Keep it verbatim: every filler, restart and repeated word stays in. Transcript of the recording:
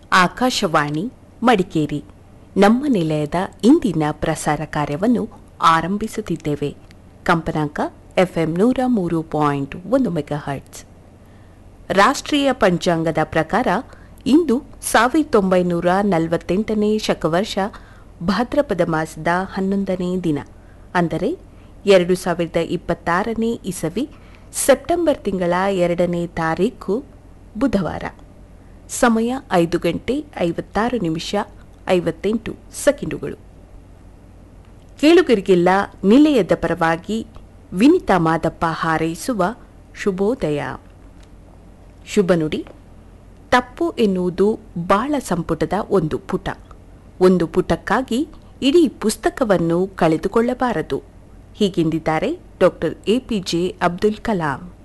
ಆಕಾಶವಾಣಿ ಮಡಿಕೇರಿ ನಮ್ಮ ನಿಲಯದ ಇಂದಿನ ಪ್ರಸಾರ ಕಾರ್ಯವನ್ನು ಆರಂಭಿಸುತ್ತಿದ್ದೇವೆ. ಕಂಪನಾಂಕ ಎಫ್ಎಂ ನೂರ ಮೂರು ಪಾಯಿಂಟ್ ಒಂದು ಮೆಗಾಹರ್ಟ್ಸ್. ರಾಷ್ಟ್ರೀಯ ಪಂಚಾಂಗದ ಪ್ರಕಾರ ಇಂದು ಸಾವಿರದ ಒಂಬೈನೂರ ನಲವತ್ತೆಂಟನೇ ಶಕವರ್ಷ ಭಾದ್ರಪದ ಮಾಸದ ಹನ್ನೊಂದನೇ ದಿನ, ಅಂದರೆ ಎರಡು ಸಾವಿರದ ಇಪ್ಪತ್ತಾರನೇ ಇಸವಿ ಸೆಪ್ಟೆಂಬರ್ ತಿಂಗಳ ಎರಡನೇ ತಾರೀಖು ಬುಧವಾರ. ಸಮಯ ಐದು ಗಂಟೆ ಐವತ್ತಾರು ನಿಮಿಷ ಐವತ್ತೆಂಟು ಸೆಕೆಂಡುಗಳು. ಕೇಳುಗರಿಗೆಲ್ಲ ನಿಲಯದ ಪರವಾಗಿ ವಿನಿತಾ ಮಾದಪ್ಪ ಹಾರೈಸುವ ಶುಭೋದಯ. ಶುಭನುಡಿ: ತಪ್ಪು ಎನ್ನುವುದು ಬಾಳ ಸಂಪುಟದ ಒಂದು ಪುಟ. ಒಂದು ಪುಟಕ್ಕಾಗಿ ಇಡೀ ಪುಸ್ತಕವನ್ನು ಕಳೆದುಕೊಳ್ಳಬಾರದು. ಹೀಗೆಂದಿದ್ದಾರೆ ಡಾಕ್ಟರ್ ಎಪಿಜೆ ಅಬ್ದುಲ್ ಕಲಾಂ.